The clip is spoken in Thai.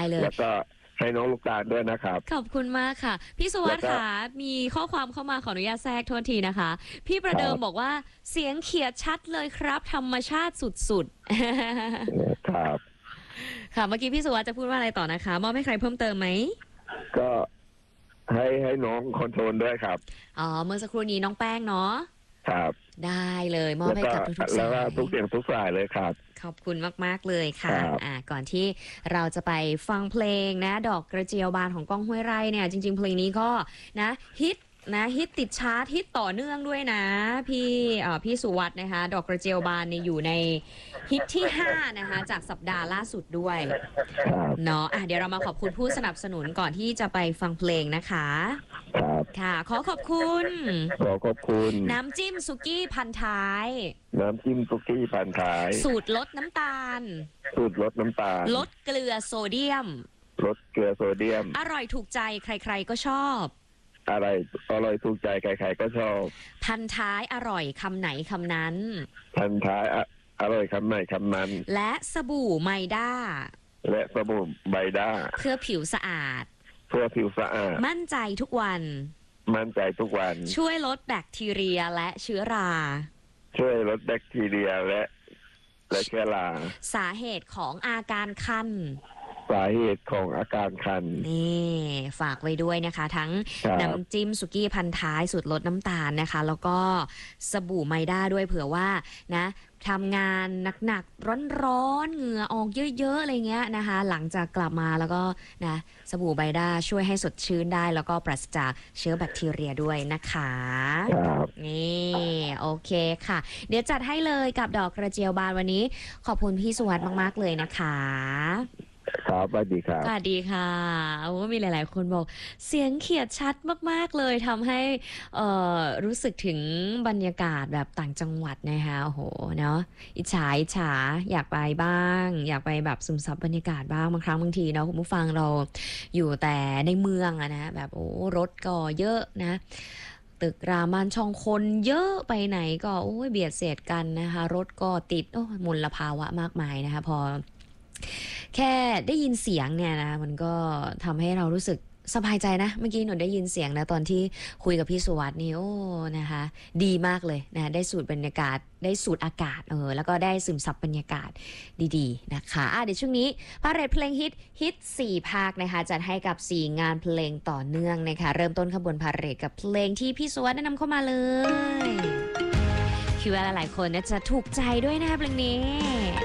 เลยแล้วก็ให้น้องลูกตาลด้วยนะครับขอบคุณมากค่ะพี่สุวัสดิ์ค่ะมีข้อความเข้ามาขออนุญาตแทรกโทษทีนะคะพี่ประเดิมบอกว่าเสียงเขียดชัดเลยครับธรรมชาติสุดๆครับค่ะเมื่อกี้พี่สุวัสดิ์จะพูดว่าอะไรต่อนะคะมอบให้ใครเพิ่มเติมไหมก็ให้น้องคอนโทรลด้วยครับอ๋อเมื่อสักครู่นี้น้องแป้งเนาะครับได้เลยมอบให้กับทุกๆสายแล้วก็ทุกเสียงทุกสายเลยครับขอบคุณมากๆเลยค่ะก่อนที่เราจะไปฟังเพลงนะดอกกระเจียวบานของก้องห้วยไร่เนี่ยจริงๆเพลงนี้ก็นะฮิตติดชาร์ตฮิตต่อเนื่องด้วยนะพี่สุวัสด์นะคะดอกกระเจียวบานเนี่ยอยู่ในฮิตที่5นะคะจากสัปดาห์ล่าสุดด้วยเนาะเดี๋ยวเรามาขอบคุณผู้สนับสนุนก่อนที่จะไปฟังเพลงนะคะค่ะขอบคุณน้ำจิ้มสุกี้พันท้ายน้ำจิ้มสุกี้พันท้ายสูตรลดน้ำตาลลดเกลือโซเดียมอร่อยถูกใจใครๆก็ชอบอร่อยถูกใจใครๆก็ชอบพันท้ายอร่อยคำไหนคำนั้นพันท้ายอร่อยคำไหนคำนั้นและสบู่ไมด้าเพื่อผิวสะอาดมั่นใจทุกวันช่วยลดแบคทีเรียและเชื้อราสาเหตุของอาการคันนี่ฝากไว้ด้วยนะคะทั้งน้ำจิ้มสุกี้พันท้ายสูตรลดน้ำตาลนะคะแล้วก็สบู่ไมด้าด้วยเผื่อว่านะทำงานหนักๆร้อนๆเหงื่อออกเยอะๆอะไรเงี้ยนะคะหลังจากกลับมาแล้วก็นะสบู่ไมด้าช่วยให้สดชื่นได้แล้วก็ปราศจากเชื้อแบคทีเรียด้วยนะคะนี่โอเคค่ะเดี๋ยวจัดให้เลยกับดอกกระเจียวบานวันนี้ขอบคุณพี่สุวัสดิ์มากๆเลยนะคะครับสวัสดีครับสวัสดีค่ะโอ้มีหลายๆคนบอกเสียงเขียดชัดมากๆเลยทำให้รู้สึกถึงบรรยากาศแบบต่างจังหวัดนะคะโอ้โหเนาะอิจฉาอยากไปบ้างอยากไปแบบซึมซับบรรยากาศบ้างบางครั้งบางทีเนาะคุณผู้ฟังเราอยู่แต่ในเมืองอะนะแบบโอ้รถก็เยอะนะตึกรามันช่องคนเยอะไปไหนก็โอ้ยเบียดเสียดกันนะคะรถก็ติดโอ้มลภาวะมากมายนะคะพอแค่ได้ยินเสียงเนี่ยนะมันก็ทำให้เรารู้สึกสบายใจนะเมื่อกี้หนูได้ยินเสียงนะตอนที่คุยกับพี่สุวัสดิ์นี่โอ้นะคะดีมากเลยนะได้สูดบรรยากาศได้สูดอากาศแล้วก็ได้ซึมซับบรรยากาศดีๆนะคะเดี๋ยวช่วงนี้พาเรทเพลงฮิต4ภาคนะคะจัดให้กับ4งานเพลงต่อเนื่องนะคะเริ่มต้นขบวนพาเรทกับเพลงที่พี่สุวัสดิ์แนะนำเข้ามาเลยคิดว่าหลายๆคนจะถูกใจด้วยนะคะเพลงนี้